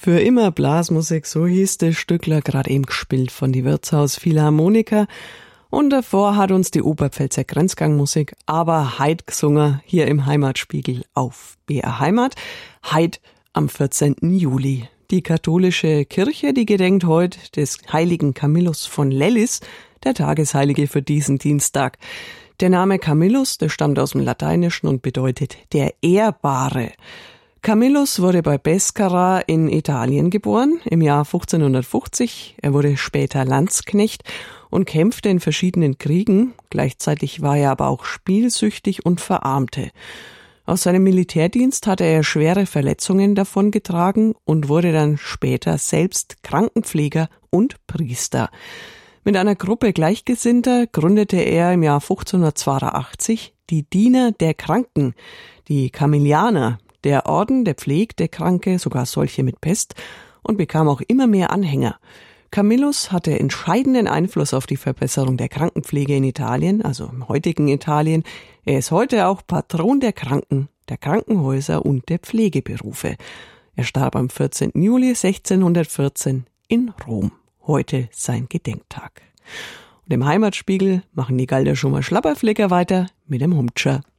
Für immer Blasmusik, so hieß das Stückler, gerade eben gespielt von die Wirtshaus Philharmoniker. Und davor hat uns die Oberpfälzer Grenzgangmusik aber heit gesungen, hier im Heimatspiegel auf BR Heimat. Heit am 14. Juli. Die katholische Kirche, die gedenkt heute des heiligen Camillus von Lellis, der Tagesheilige für diesen Dienstag. Der Name Camillus, der stammt aus dem Lateinischen und bedeutet der Ehrbare. Camillus wurde bei Pescara in Italien geboren, im Jahr 1550. Er wurde später Landsknecht und kämpfte in verschiedenen Kriegen. Gleichzeitig war er aber auch spielsüchtig und verarmte. Aus seinem Militärdienst hatte er schwere Verletzungen davongetragen und wurde dann später selbst Krankenpfleger und Priester. Mit einer Gruppe Gleichgesinnter gründete er im Jahr 1582 die Diener der Kranken, die Camillianer, der Orden, der pflegte Kranke, sogar solche mit Pest, und bekam auch immer mehr Anhänger. Camillus hatte entscheidenden Einfluss auf die Verbesserung der Krankenpflege in Italien, also im heutigen Italien. Er ist heute auch Patron der Kranken, der Krankenhäuser und der Pflegeberufe. Er starb am 14. Juli 1614 in Rom. Heute sein Gedenktag. Und im Heimatspiegel machen die Galder schon mal Schlapperflicker weiter mit dem Humtscher.